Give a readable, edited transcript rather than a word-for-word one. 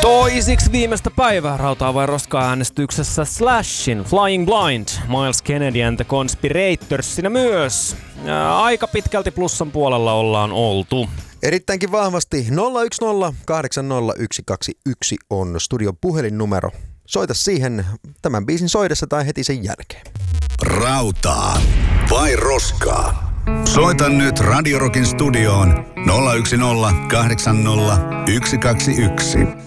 Toisiksi viimeistä päivää rautaa vai roskaa äänestyksessä Slashin Flying Blind, Miles Kennedy and the Conspirators siinä myös. Aika pitkälti plussan puolella ollaan oltu. Erittäinkin vahvasti 010 80121 on studion puhelinnumero. Soita siihen tämän biisin soidessa tai heti sen jälkeen. Rautaa vai roskaa? Soita nyt Radio Rockin studioon 010 80 121.